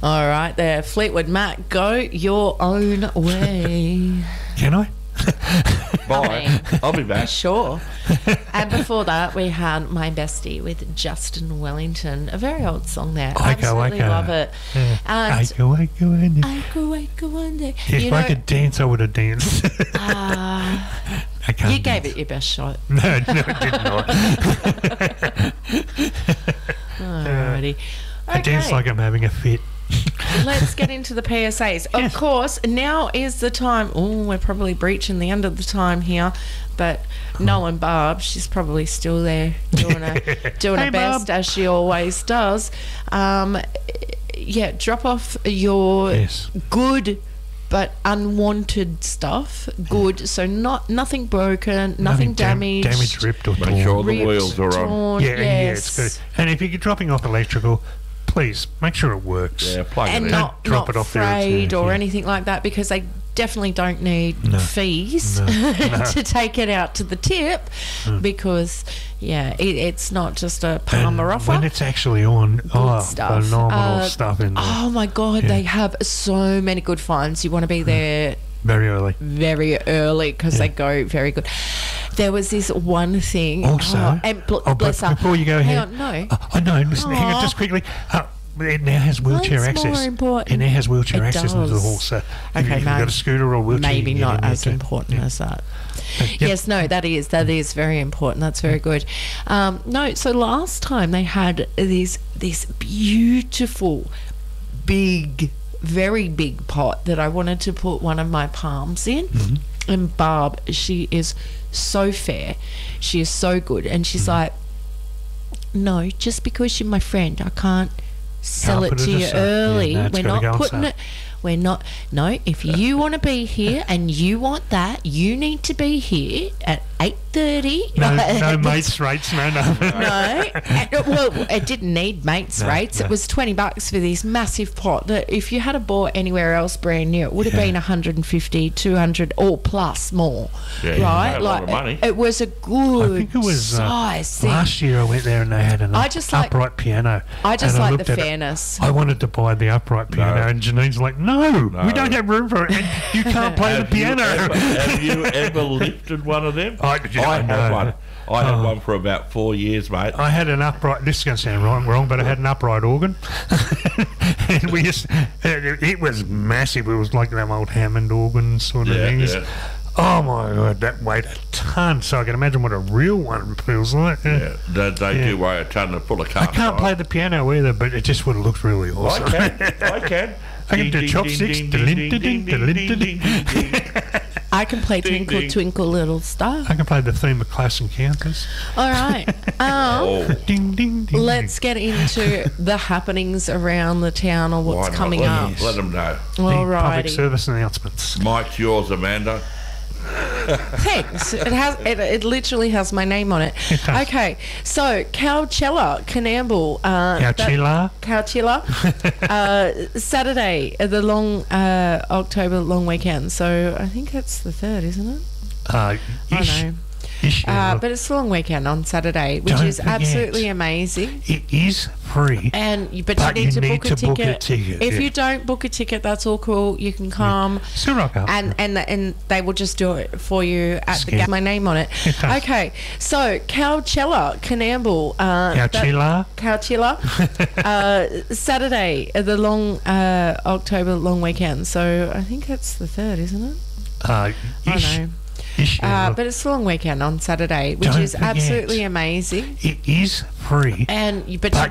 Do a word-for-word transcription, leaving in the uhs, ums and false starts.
All right, there, Fleetwood Mac, go your own way. Can I? Bye. I mean, I'll be back. Sure. And before that, we had My Bestie with Justin Wellington, a very old song there. I absolutely Aiko, love it. Yeah. And Aiko, Aiko, Aiko. Aiko, Aiko, one day. If You I know, could dance, I would have danced. uh, I can't you gave dance. it your best shot. No, no, I did not. Alrighty. I dance like I'm having a fit. Let's get into the P S As. Of Yes. course, now is the time. Oh, we're probably breaching the end of the time here, but Nolan Barb, she's probably still there doing her doing Hey, her best Barb. as she always does. Um, yeah, drop off your Yes. good but unwanted stuff. Good, so not nothing broken, nothing, dam- damaged. damaged, ripped, or Make torn. sure the ripped, wheels are on. torn, Yeah, yeah, yes. it's good. And if you're dropping off electrical, please make sure it works. Yeah, plug And it in. not, Drop not it off there, frayed it's, uh, or yeah. anything like that, because they definitely don't need No. fees No, no. to take it out to the tip, because yeah, it, it's not just a And Palmer offer. when it's actually on, oh, stuff. phenomenal Uh, stuff in there. Oh my god, Yeah. they have so many good finds. You want to be there Very early. very early because they go very good. There was this one thing. Also, oh, and bl- oh, but bless her. before you go Hang ahead, on, no. uh, I know. Listen, hang Aw. on, just quickly. Uh, it now has wheelchair What's access. more important? It now has wheelchair It access into the does. hall. So if, Okay, you, if you've no. got a scooter or a wheelchair, Maybe you can get not in there as too. important Yeah. as that. Uh, yep. Yes, no, that is that is very important. That's very good. Um, no, so last time they had this this beautiful, big, very big pot that I wanted to put one of my palms in. Mm-hmm. And Barb, she is so fair. She is so good. And she's Mm-hmm. like, no, just because you're my friend, I can't sell Can't it put to it you aside. early. Yeah, no, it's We're gotta not go on putting sale. it. We're not. No, if you want to be here and you want that, you need to be here at eight thirty. No, no mates rates. No, no. No, and, well, it didn't need mates No, rates. no. It was twenty bucks for this massive pot that if you had a bought anywhere else brand new, it would have Yeah. been one hundred fifty, two hundred or plus more. Yeah, you right? paid a lot of money. It, it was a good I think it was uh, size thing. last year. I went there and they had an I just like- upright piano. I just and like looked the at it. fairness. I wanted to buy the upright piano, No. and Janine's like, "No, No. we don't have room for it. And you can't play the Have you piano." ever- have you ever lifted one of them? I- yeah, I had know. one. I had Oh. one for about four years, mate. I had an upright. This is going to sound wrong, wrong, but I had an upright organ, and we just. It, it was massive. It was like them old Hammond organ sort of Yeah, things. yeah. Oh my god, that weighed a ton. So I can imagine what a real one feels like. Yeah, they, they Yeah. do weigh a ton and full of I cast can't iron. play the piano either, but it just would have looked really I awesome. can. I can. I can do Ding, chopsticks. ding, ding, ding, ding, ding, ding, ding, ding, ding. I can play Ding, Twinkle ding. Twinkle Little Star. I can play the theme of Class Encounters. All right. Um, Oh, Ding ding ding. let's get into the happenings around the town or why what's not? coming let up. Them, let them know. ding. All The public righty. service announcements. Mike's yours, Amanda. Thanks. It has. It, it literally has my name on it. It does. Okay. So Cowchella, Canamble. Uh, that- Cowchilla. Cowchilla. uh, Saturday, uh, the long uh, October long weekend. So I think that's the third, isn't it? Uh, I ish, know. ish, yeah, Uh, look, but it's the long weekend on Saturday, which Don't is forget. absolutely amazing. it is free. And you- but, But you need you to, need book, a to book a ticket. ticket, If yeah. you don't book a ticket, that's all cool. You can come. Still rock up. And, and and they will just do it for you at the Scan. gate. My name on it. It does. Okay, so Cowchella, Canamble. Uh, that- Cowchilla. Cowchilla. uh, Saturday, uh, the long uh, October long weekend. So I think that's the third, isn't it? Uh, ish, I know. ish, yeah, Uh, look, but it's the long weekend on Saturday, which Don't is forget. absolutely amazing. it is free. And you- but, But